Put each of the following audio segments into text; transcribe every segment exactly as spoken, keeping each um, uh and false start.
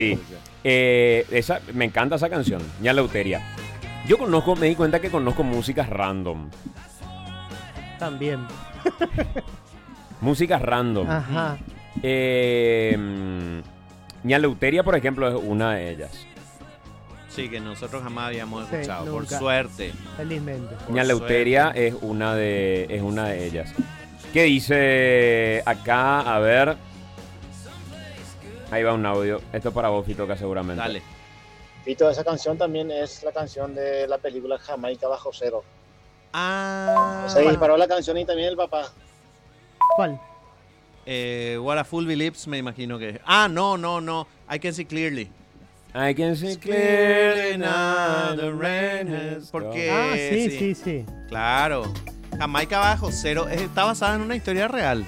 Sí. Eh, esa, me encanta esa canción, Ña Leuteria. Yo conozco, me di cuenta que conozco músicas random. También. Músicas random. Ajá. Eh, Ña Leuteria, por ejemplo, es una de ellas. Sí, que nosotros jamás habíamos Sí, escuchado, por nunca. suerte. Felizmente. Por Ña Leuteria es una de es una de ellas. ¿Qué dice acá? A ver. Ahí va un audio. Esto es para vos, Fitoca, seguramente. Dale. Fito, esa canción también es la canción de la película Jamaica Bajo Cero. Ah, Se disparó la canción y también el papá. ¿Cuál? eh, What a Fool Believes, me imagino que. Ah, no, no, no. I Can See Clearly. I can see clearly now the rain has Porque Ah, sí, sí. sí, sí. Claro. Jamaica Bajo Cero es- está basada en una historia real.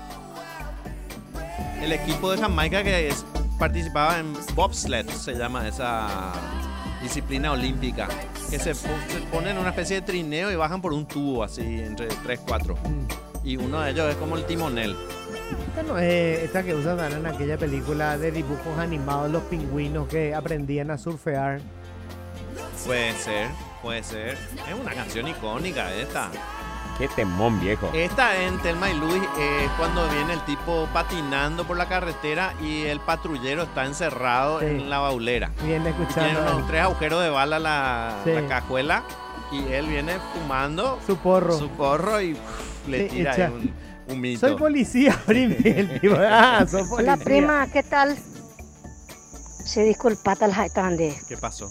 El equipo de Jamaica que es- participaba en bobsled, se llama esa disciplina olímpica, que se, po- se ponen en una especie de trineo y bajan por un tubo así entre tres, cuatro. Mm. Y uno de ellos es como el timonel. Esta no es esta que usan en aquella película de dibujos animados, los pingüinos que aprendían a surfear. Puede ser, puede ser. Es una canción icónica esta. Qué temón, viejo. Esta en Thelma y Louise es cuando viene el tipo patinando por la carretera y el patrullero está encerrado Sí. en la baulera. Viene Y tiene escuchando unos tres agujeros de bala la, Sí. la cajuela y él viene fumando su porro. su porro y uf, le Sí, tira echa. ahí un, un mito. Soy policía, primi, el tipo. Ah, soy policía. Hola prima, ¿qué tal? Se disculpa tal haitande. ¿Qué pasó?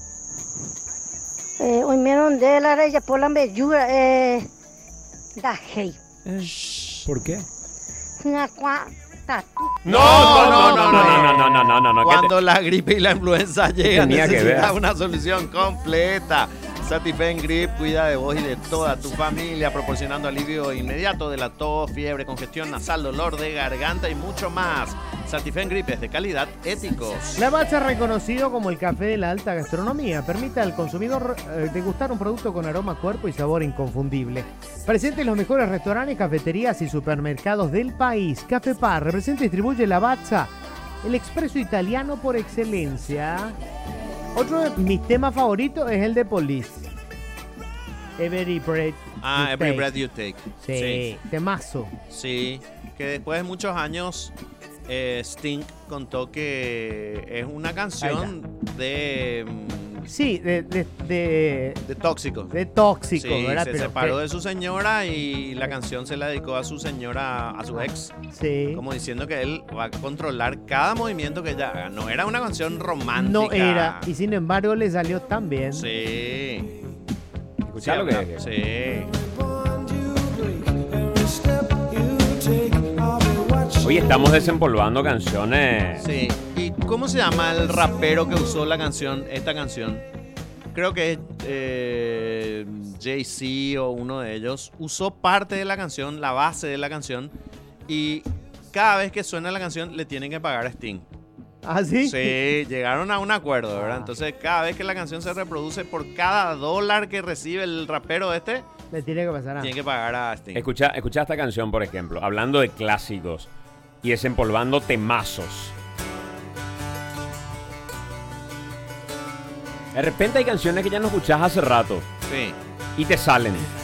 Eh, hoy me de la reya por la meyura eh da hey. ¿Por qué? Na kwa ta. No, no, no, no, no, no, no, no, no, no. ¿qué te- Cuando la gripe y la influenza llegan, tenía que necesitas ver? una una solución completa. Satifen Grip cuida de vos y de toda tu familia, proporcionando alivio inmediato de la tos, fiebre, congestión nasal, dolor de garganta y mucho más. Satifen Grip es de calidad, éticos. La Bacha, reconocido como el café de la alta gastronomía, permite al consumidor eh, degustar un producto con aroma, cuerpo y sabor inconfundible. Presente en los mejores restaurantes, cafeterías y supermercados del país. Café Par representa y distribuye La Bacha, el expreso italiano por excelencia. Otro de mis temas favoritos es el de Police. Every breath. Ah, you Every take. Breath You Take. Sí, Sí, temazo. sí. Que después de muchos años, eh, Sting contó que es una canción de, mm, Sí, de, de, de, de tóxicos. de tóxico, Sí, ¿verdad? se Pero separó que- de su señora y la canción se la dedicó a su señora, a su ex, Sí. como diciendo que él va a controlar cada movimiento que ella haga. No era una canción romántica. No era, y sin embargo le salió tan bien. Sí. Escuchá lo que es. Sí. Hoy estamos desempolvando canciones. Sí. ¿Y cómo se llama el rapero que usó la canción, esta canción? Creo que es eh, Jay-Z o uno de ellos. Usó parte de la canción, la base de la canción, y cada vez que suena la canción le tienen que pagar a Sting. ¿Ah, sí? Sí, llegaron a un acuerdo, ¿verdad? Ah. Entonces, cada vez que la canción se reproduce, por cada dólar que recibe el rapero este, Le tiene que pasar a... tiene que pagar a Sting. Escucha, escucha esta canción, por ejemplo, hablando de clásicos y desempolvando temazos. De repente hay canciones que ya no escuchás hace rato Sí. y te salen.